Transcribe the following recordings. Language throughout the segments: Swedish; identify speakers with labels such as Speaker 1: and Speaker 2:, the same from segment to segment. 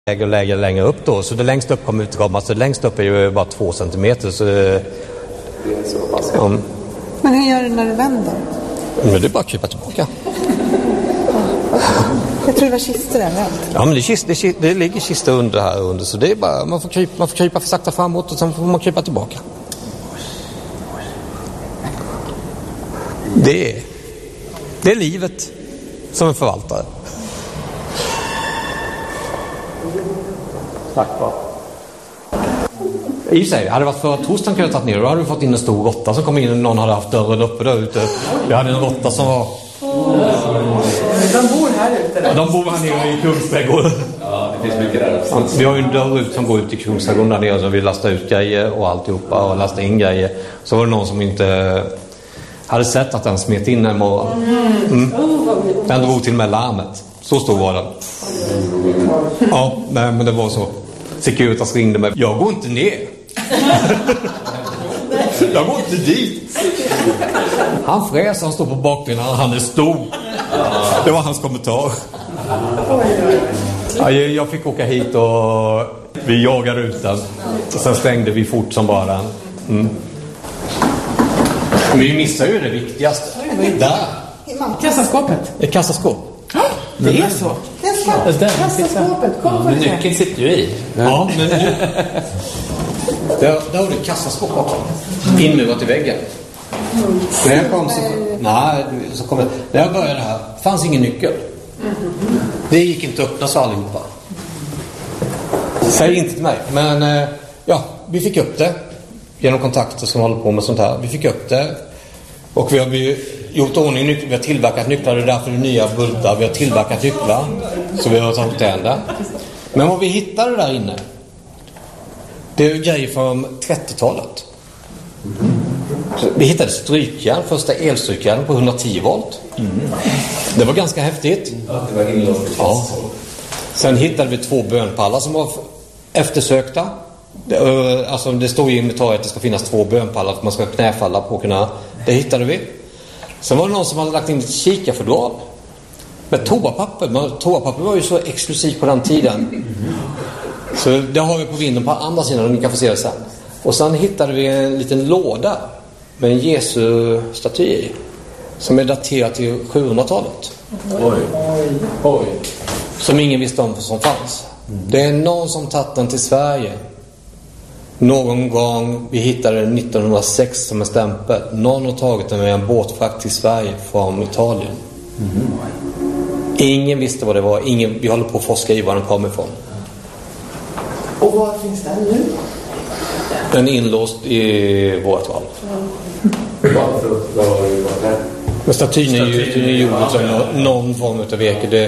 Speaker 1: längre upp då. Så det längst upp kommer utkomma. Så längst upp är ju bara 2 centimeter. Så det är så pass.
Speaker 2: Men hur gör du när du vänder?
Speaker 1: Men det är bara att krypa tillbaka.
Speaker 2: Jag tror det var kistor överallt.
Speaker 1: Ja, men det ligger kistor under här under. Så det är bara, man får krypa för sakta framåt och sen får man krypa tillbaka. Det är livet som en förvaltare. Tack va. I sig, hade det varit för torsdagen kunde jag tagit ner. Då hade vi fått in en stor råtta som kom in och någon hade haft dörren uppe där ute. Vi hade en råtta som var...
Speaker 2: De bor här ute?
Speaker 1: Ja, de bor här nere i Kungsträdgården.
Speaker 3: Ja, det finns mycket där.
Speaker 1: Vi har ju en dörr ut som går ut i Kungsträdgården där nere, så vi lastar ut grejer och alltihopa och lastar in grejer. Så var det någon som inte hade sett att den smet in en morgon. Den drog till med larmet. Så stor var den. Ja, men det var så. Securitas ringde mig. Jag går inte ner. Jag går inte dit. Han fräser, han står på bakbenen, han är stor. Det var hans kommentar. Ja, jag fick åka hit och vi jagade ut den. Och sen stängde vi fort som bara den. Men vi missar ju det viktigaste. Där.
Speaker 2: Kassaskåpet?
Speaker 1: Ett kassaskåp.
Speaker 2: Det är så. Kassaskåpet.
Speaker 3: Men nyckeln sitter ju i.
Speaker 1: Ja, men där har du ett kassaskåp också. Inmurat i väggen. När jag kom när jag började här fanns ingen nyckel. Det gick inte att öppna så allihopa. Säg inte till mig. Men vi fick upp det genom kontakter som håller på med sånt här. Vi fick upp det. Och vi har gjort ordning nycklar. Vi har tillverkat nycklar. Det är därför det är nya bultar. Vi har tillverkat nycklar. Så vi har tagit det ända. Men vad vi hittade där inne, det är grejer från 30-talet. Vi hittade strykjärn, första elstrykjärn på 110 volt. Det var ganska häftigt. Ja. Sen hittade vi 2 bönpallar som var eftersökta. Det står ju i inventariet att det ska finnas 2 bönpallar att man ska knäfalla på kunna. Det hittade vi. Sen var det någon som hade lagt in ett kikarfodral med toapapper. Men toapapper var ju så exklusivt på den tiden. Så det har vi på vinden på andra sidan och ni kan få se det sen. Och sen hittade vi en liten låda med en Jesu-staty i, som är daterad till 700-talet. Oj. Som ingen visste om som fanns. Det är någon som tagit den till Sverige. Någon gång, vi hittade den 1906 som en stämpel. Någon har tagit den med en båtfrakt till Sverige från Italien. Ingen visste vad det var. Vi håller på att forska i var den kom ifrån.
Speaker 2: Och var finns den nu?
Speaker 1: Den är inlåst i vårt val. Men statyn är ju gjord som någon form av virke.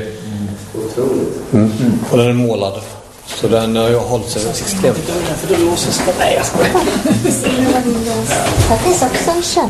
Speaker 1: Och den är målad. Så den har jag hållit sig extremt.
Speaker 2: För då låses det. Nej, jag skojar.
Speaker 4: Här finns också en köp.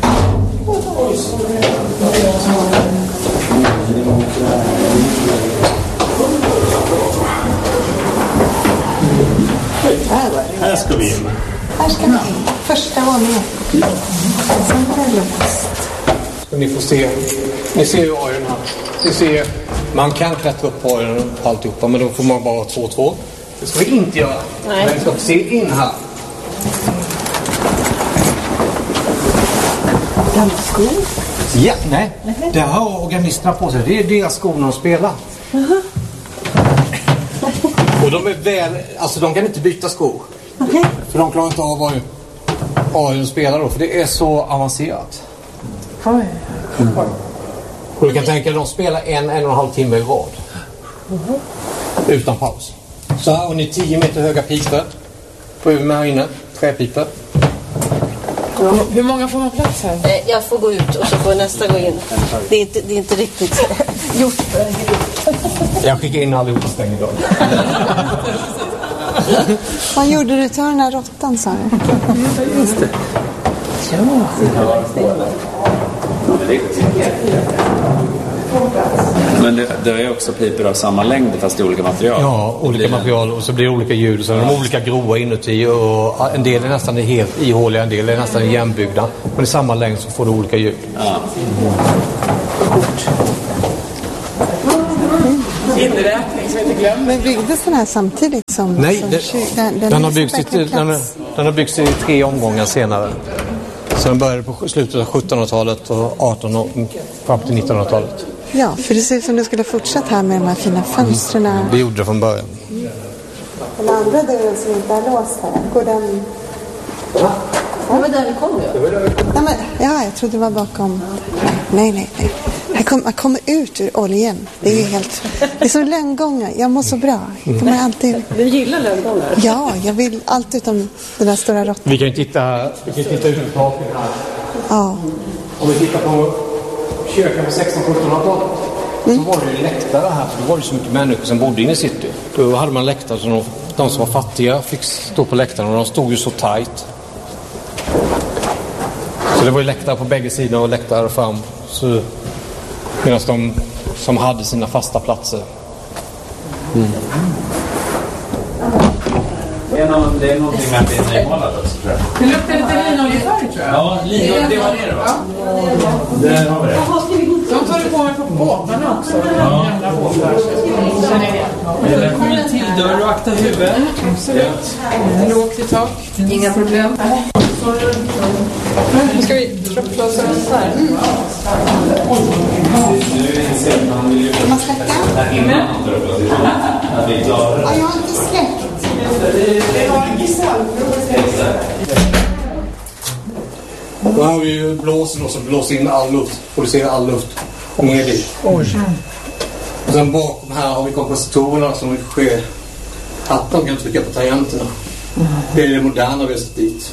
Speaker 5: Här ska vi in.
Speaker 4: Här ska vi in. Första våningen. Sen var det låst.
Speaker 1: Ni får se. Ni ser ju ojen här. Ni ser, man kan klättra upp på ojen och alltihopa, men då får man bara 2-2. Det ska vi inte göra. Nej. Men vi ska se in här.
Speaker 2: Gamla skor?
Speaker 1: Ja, nej. Det har organisterna på sig. Det är deras skor när de spelar. Och de är de kan inte byta skor. För de klarar inte av vad de spelar då. För det är så avancerat. Och du kan tänka att de spelar 1,5 timme i rad. Utan paus. Så här har ni 10 meter höga pipor. På med här inne. Träpipor.
Speaker 2: Hur många får man plats här?
Speaker 6: Jag får gå ut och så får nästa gå in. Det är inte riktigt gjort.
Speaker 1: Jag skickar in allihopa stängd idag.
Speaker 4: Vad gjorde du till den här råttan, sa du?
Speaker 2: Just det.
Speaker 3: Men det är också pipor av samma längd fast i olika material.
Speaker 1: Ja, olika material och så blir det olika ljud. Så de är olika grova inuti och en del är nästan helt ihåliga, en del är nästan igenbyggda. Men i samma längd så får du olika ljud.
Speaker 3: Ja.
Speaker 2: Inräkning. som heter Glöm.
Speaker 4: Men byggdes den här samtidigt som...
Speaker 1: Nej,
Speaker 4: som
Speaker 1: den har byggts i 3 omgångar senare. Så den började på slutet av 1700-talet och 1800 och fram till 1900-talet.
Speaker 4: Ja, för det ser ut som det skulle fortsätta här med de här fina fönstren.
Speaker 1: Det gjorde det från början.
Speaker 4: Den andra dörren som inte är låst här, går den...
Speaker 6: Det var där vi kom ju.
Speaker 4: Jag trodde det var bakom. Nej. Man kommer ut ur oljan. Det är ju helt... Det är som lönngångar. Jag mår så bra. Jag kommer alltid...
Speaker 6: Du gillar lönngångar?
Speaker 4: Ja, jag vill allt utom den där stora råttan.
Speaker 1: Vi kan ju titta ut på taket här.
Speaker 4: Ja.
Speaker 1: Om vi tittar på kyrkan på 1600-1700-talet så var det ju läktare här. För då var det så mycket människor som bodde inne i city. Då hade man läktare så de som var fattiga fick stå på läktaren och de stod ju så tajt. Så det var ju läktare på bägge sidor och läktare fram. Så medan de som hade sina fasta platser.
Speaker 3: Det är någonting med att det är nymålat också, tror jag.
Speaker 2: Det luktar lite linoljefärg, tror jag.
Speaker 3: Ja, det var det va? Där har vi det.
Speaker 2: De tar du på mig på båtarna också. Ja. Gamla båtar.
Speaker 3: Det kommer en till dörr och akta huvudet.
Speaker 2: Absolut. Lågt i tak. Inga problem. Nu ska vi tröppla oss runt här.
Speaker 4: Man släcka? Ja, jag har inte släckt.
Speaker 1: Då har vi ju blåsen och så blåser in all luft. Producerar all luft. Och ner dit. Och sen bakom här har vi kompensatorerna som sker att de kan trycka på tangenterna. Det är det moderna vi har sett dit.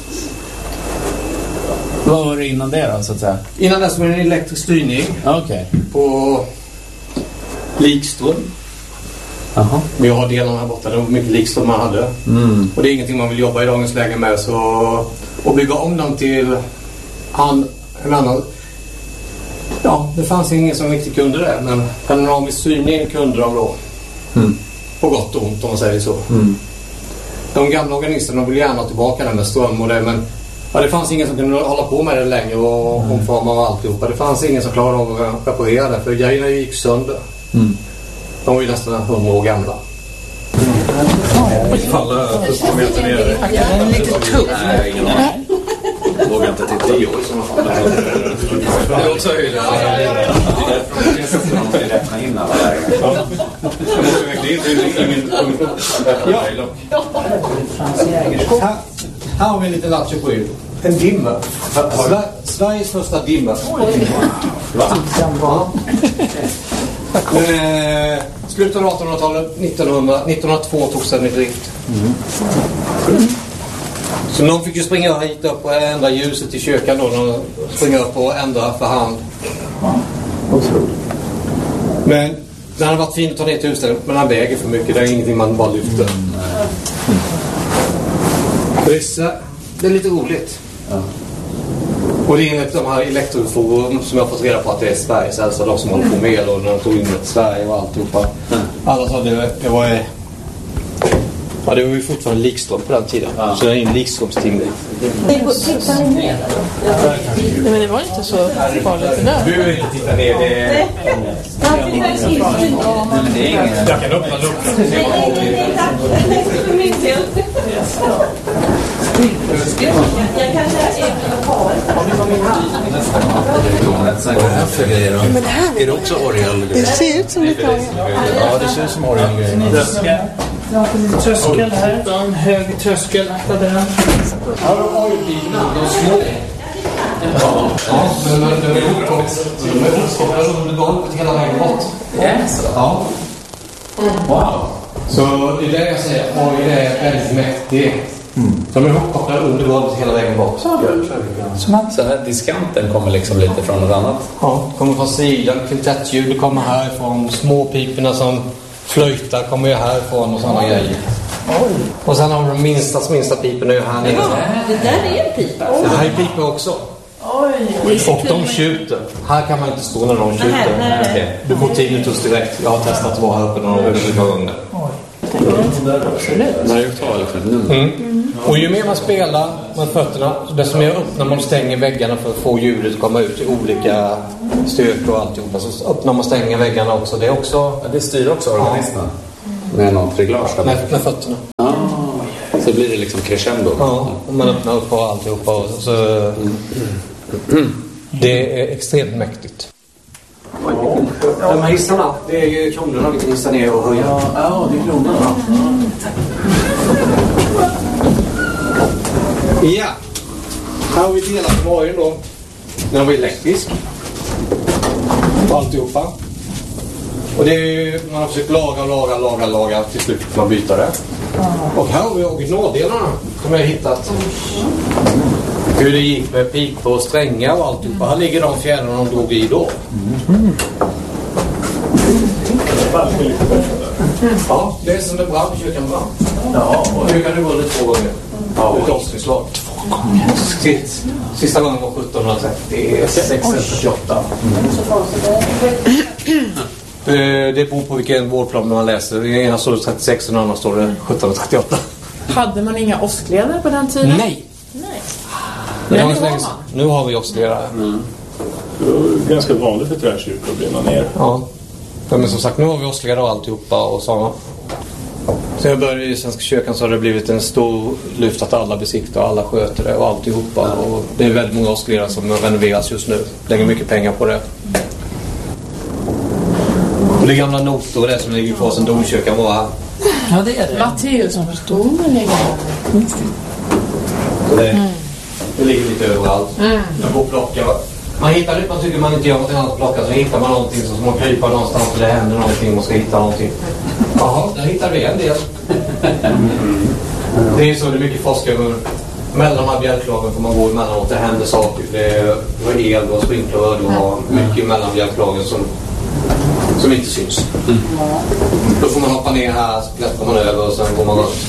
Speaker 3: Vad var det innan det då, så att säga?
Speaker 1: Innan dess var det en elektrisk styrning.
Speaker 3: Okej.
Speaker 1: På likström.
Speaker 3: Jaha.
Speaker 1: Vi har delarna här borta. Det var mycket likström man hade. Och det är ingenting man vill jobba i dagens läge med. Så att bygga om dem till en annan... Ja, det fanns ingen som riktigt kunde det. Men panoramisk styrning kunde de då. På gott och ont om man säger så. De gamla organisterna vill gärna ha tillbaka den med ström och det. Men ja, det fanns ingen som kunde hålla på med det längre och omforma och alltihopa. Det fanns ingen som klarade av att reparera det. För grejerna gick sönder. De var ju nästan 100 år gamla.
Speaker 3: Falla 40 meter ner.
Speaker 2: Den är lite tuff.
Speaker 3: Jag vågar inte titta. Det är också höjden. Det är därför de vill räkna in alla lägen.
Speaker 1: Här har vi en liten lattjo på er. En dimmer. Sveriges första dimmer. Slutet av 1800-talet, 1902 togs den i drift. Så någon fick ju springa hit upp och ändra ljuset i kyrkan då. Någon springa upp och ändra för hand. Men det hade varit fint att ta ner till huset, men han väger för mycket. Det är ingenting man bara lyfter. Det är lite roligt. Och det är enligt de här elektroforum som jag har fått reda på att det är Sveriges äldsta, de som håller på med och när de tog in ett Sverige och alltihopa. Alla sa det var ja, det var ju fortfarande likström på den tiden. Så det är en likströmstimning.
Speaker 6: Tittar ni ner?
Speaker 2: Nej, men det var inte så farligt det där.
Speaker 1: Du vill inte titta ner, det är... Jag kan öppna luckan.
Speaker 4: Men det här
Speaker 3: är det också orgel?
Speaker 4: det ser ut som lite orgel.
Speaker 3: Ja, det ser ut som orgelgrejer.
Speaker 2: Tröskel här. En hög tröskel. Akta den.
Speaker 1: Ja, de har ju bilarna, de små. Ja, men de är uppkopplade under golvet hela vägen bort. Ja. Wow. Så det är det jag säger, orgel är väldigt mäktig. De är uppkopplade under golvet hela vägen bort.
Speaker 3: Så här diskanten kommer liksom lite från något annat?
Speaker 1: Ja, det kommer från sidan, kvintettljud kommer härifrån, småpiporna som flöjtar kommer ju härifrån och sådana grejer. Och sen har vi de minsta piporna ju här nere.
Speaker 6: Det där är en pipa.
Speaker 1: Det här är pipor också. Och de tjuter. Här kan man inte stå när de tjuter. Du får tinnitus direkt. Jag har testat att vara här uppe några gånger. Och ju mer man spelar med fötterna, desto mer öppnar man och stänger väggarna för att få ljudet att komma ut i olika styrkor och alltihopa. Så öppnar man och stänger väggarna också. Det är också...
Speaker 3: Ja, det styr också organisterna. Med något reglage där?
Speaker 1: Med fötterna.
Speaker 3: Så blir det liksom crescendo.
Speaker 1: Ja, och man öppnar upp och alltihopa. Och så, det är extremt mäktigt. De här hissarna, det är ju kronorna vi kan hissa ner och höja.
Speaker 3: Ja, det är kronorna.
Speaker 1: Ja, här har vi delat varje då. Den var elektrisk. Och alltihopa. Och det är ju, man har försökt laga. Till slut får man byta det. Och här har vi originaldelarna som jag har hittat. Hur det gick med pipor och strängar och alltihopa. Här ligger de fjädrarna de drog i då. Ja, det är som det brann, kyrkan brann. Ja, och nu kan det gå 2 gånger. Ja, ett avslutslag. 2 gånger. Sista gången var 1738. Det beror på vilken vårdplan man läser. I ena står det 36 och i den andra står det 1738.
Speaker 2: Hade man inga åskledare på den tiden?
Speaker 1: Nej. Nu har vi åskledare.
Speaker 5: Ganska vanligt för träkyrkor att brinna ner.
Speaker 1: Ja. Men som sagt, nu har vi åskledare och alltihopa och sådana. Så jag började i Svenska kyrkan så har det blivit en stor lyft att alla besiktar och alla sköter det och alltihopa. Och det är väldigt många åskledare som renoveras just nu. Lägger mycket pengar på det. Och det gamla notor det som ligger kvar sedan domkyrkan var här.
Speaker 2: Ja, det är det. Matteusdomen ligger här.
Speaker 1: Så det ligger lite överallt. Jag går och plockar. Man hittar det, man tycker man inte gör något annat att plocka, så hittar man någonting så man kryper någonstans och det händer någonting, man ska hitta någonting. Jaha, där hittar vi en del. Det är så, det är mycket forskare mellan de här bjälklagen får man gå emellanåt, det händer saker. Det var el, det var sprinkler, det var mycket mellan bjälklagen som inte syns. Då får man hoppa ner här, så klättrar man över och sen går man runt.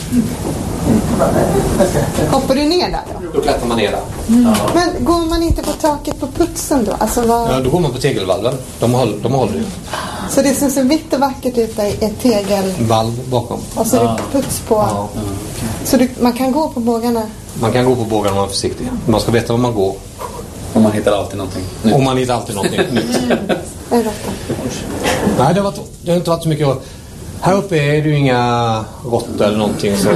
Speaker 4: Hoppar du ner där då?
Speaker 1: Då klättrar man ner där.
Speaker 4: Men går man inte på taket på putsen då? Alltså
Speaker 1: Ja, då går man på tegelvalven. De håller ju.
Speaker 4: Så det som ser vitt och vackert ut är ett
Speaker 1: Valv bakom.
Speaker 4: och så är det puts på.
Speaker 1: Ja.
Speaker 4: Så man kan gå på bågarna?
Speaker 1: Man kan gå på bågarna om man är försiktig. Man ska veta var man går.
Speaker 3: Och man hittar alltid någonting nytt.
Speaker 1: Och man hittar alltid någonting nytt.
Speaker 4: Nej,
Speaker 1: Nej, det har inte varit så mycket. Här uppe är det ju inga råttor eller någonting. Så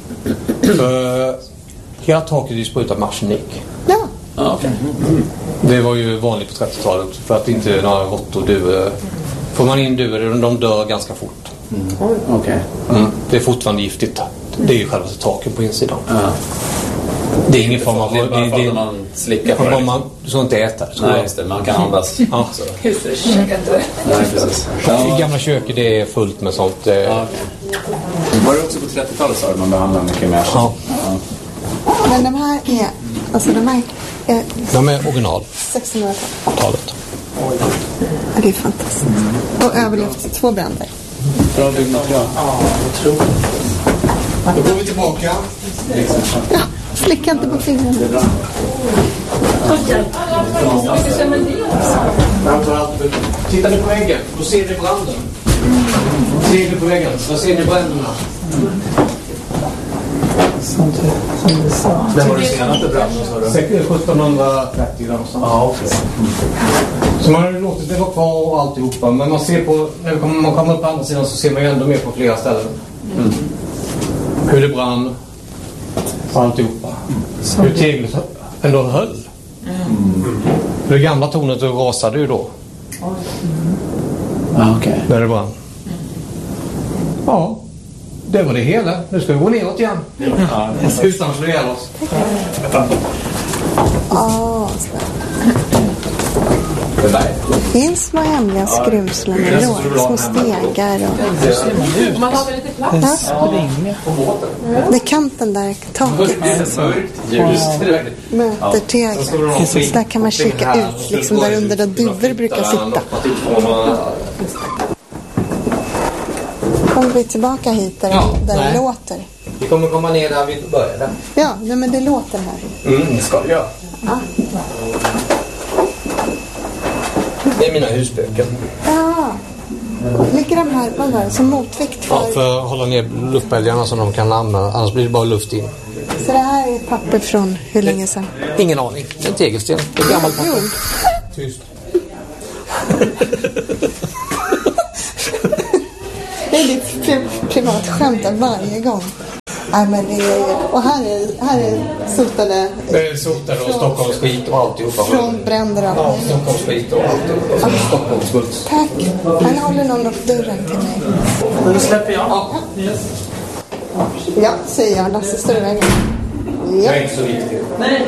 Speaker 1: hela taket är sprutat med arsenik.
Speaker 4: Ja.
Speaker 3: Okay.
Speaker 1: Det var ju vanligt på 30-talet. För att inte några råttor duvor. Får man in duvor, de dör ganska fort.
Speaker 3: Okay.
Speaker 1: Det är fortfarande giftigt. Det är ju själva taket på insidan. Det är ingen form av...
Speaker 3: Det är bara för att man slickar på det.
Speaker 1: Du ska inte äta det.
Speaker 3: Nej, just det. Man kan andas.
Speaker 1: Ja.
Speaker 2: Husdjurskäka inte det.
Speaker 3: Nej, precis.
Speaker 1: I gamla köket det är fullt med sånt.
Speaker 3: Okay. Var det också på 30-talet så man behandlar mycket mer?
Speaker 1: Ja.
Speaker 4: Men de här är... Alltså
Speaker 1: de är original.
Speaker 4: 1600-talet. Ja, det är fantastiskt. Och överlevt 2 bränder.
Speaker 3: Bra byggmaterial.
Speaker 1: Ja, jag tror. Då går vi tillbaka.
Speaker 4: Ja, slicka inte på fingrarna.
Speaker 1: Tittar ni på väggen, då ser ni branden. Ser ni på väggen, så ser ni bränderna.
Speaker 2: Som du sa.
Speaker 1: Det var det senaste branden, sa du? 1730 någonstans. Ja, okej. Så man har låtit det vara kvar och alltihopa. Men man ser på, när man kommer upp på andra sidan så ser man ju ändå mer på flera ställen. Hur det brann. Alltihopa. Hur teglet ändå höll. Det gamla tornet rasade ju då.
Speaker 3: Okay.
Speaker 1: När det brann. Ja, det var det hela. Nu ska vi gå neråt igen. Utan att slå ihjäl oss.
Speaker 4: Det finns små hemliga skrymslen med små stegar och...
Speaker 2: Man har väl lite plats?
Speaker 4: Ja. Det är kanten där taket möter tegel. Så där kan man kika ut liksom där under där duvor brukar sitta. Kommer vi tillbaka hit där det låter?
Speaker 1: Vi kommer komma ner där vi började.
Speaker 4: Ja, men det låter här.
Speaker 1: Det ska vi göra.
Speaker 4: Ja.
Speaker 1: Det är mina husböcker.
Speaker 4: Ja. Ligger de här som motvikt för...
Speaker 1: Ja, för att hålla ner luftbälgarna som de kan använda. Annars blir det bara luft in.
Speaker 4: Så det här är papper från hur länge sedan?
Speaker 1: Ingen aning. En tegelsten. Det är gammalt papper. Tyst.
Speaker 4: Det är ditt privat skämtar varje gång. Nej, men det är, och här är sotade.
Speaker 1: Det är sotade och Stockholms skit och alltihopa.
Speaker 4: Från bränder och
Speaker 1: ja, Stockholms skit och alltihopa. Stockholms bulls.
Speaker 4: Tack. Han håller någon upp dörren till mig.
Speaker 3: Nu släpper jag.
Speaker 1: Ja.
Speaker 3: Yes.
Speaker 4: Ja, säger jag. Lasse står i vägen. Ja.
Speaker 1: Jag är inte så viktig.
Speaker 4: Nej.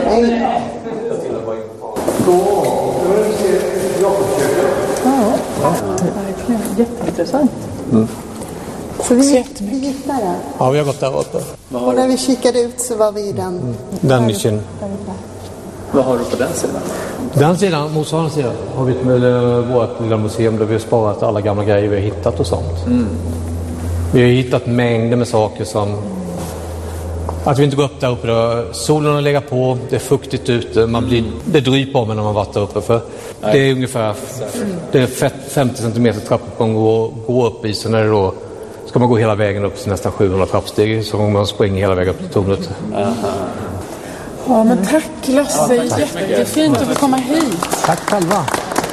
Speaker 2: Ja, verkligen. Jätteintressant.
Speaker 4: Så vi gick där.
Speaker 1: Ja, vi har gått där uppe.
Speaker 4: Och när vi kikade ut så var vi i den.
Speaker 1: Den nischen.
Speaker 3: Vad har du på den sidan?
Speaker 1: Den sidan, motsvarande sidan, har vi vårt lilla museum där vi har sparat alla gamla grejer vi har hittat och sånt. Vi har hittat mängder med saker som att vi inte går upp där uppe då. Solen har legat på, det är fuktigt ute, det dryper om när man varit där uppe för det är ungefär det är 50 cm trappuppgång gå upp i, så när det då ska man gå hela vägen upp till nästan 700 trappsteg så man springer hela vägen upp till tornet.
Speaker 2: Ja, men tack Lasse, jättefint att få komma hit.
Speaker 1: Tack själva.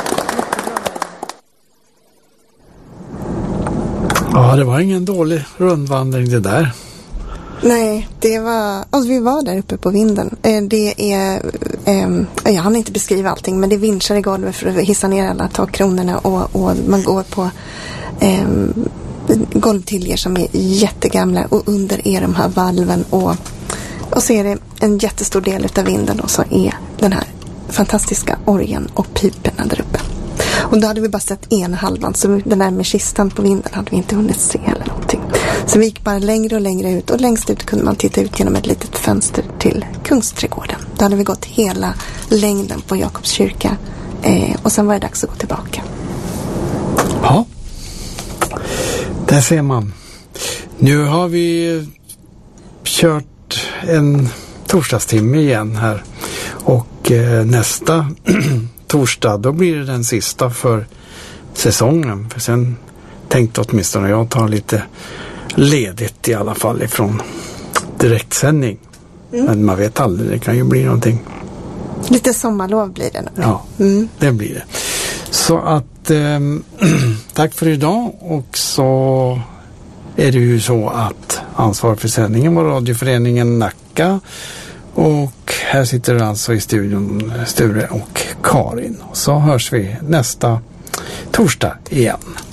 Speaker 7: Ja, det var ingen dålig rundvandring det där.
Speaker 4: Nej, det var... Alltså vi var där uppe på vinden. Det är... jag hann inte beskriva allting, men det är vinschar i golvet för att hissa ner alla takkronorna och man går på golvtiljer som är jättegamla och under är de här valven och så är det en jättestor del av vinden och så är den här fantastiska orgeln och piperna där uppe. Och då hade vi bara sett ena halvan, så den där med kistan på vinden hade vi inte hunnit se eller någonting. Så vi gick bara längre och längre ut och längst ut kunde man titta ut genom ett litet fönster till Kungsträdgården. Då hade vi gått hela längden på Jakobs kyrka och sen var det dags att gå tillbaka.
Speaker 7: Ja, där ser man. Nu har vi kört en torsdagstimme igen här och nästa torsdag då blir det den sista för säsongen. För sen tänkte åtminstone jag ta lite ledigt i alla fall ifrån direktsändning. Men man vet aldrig, det kan ju bli någonting.
Speaker 4: Lite sommarlov blir det nog.
Speaker 7: Ja, det blir det. Så att tack för idag, och så är det ju så att ansvar för sändningen var radioföreningen Nacka, och här sitter alltså i studion Sture och Karin, och så hörs vi nästa torsdag igen.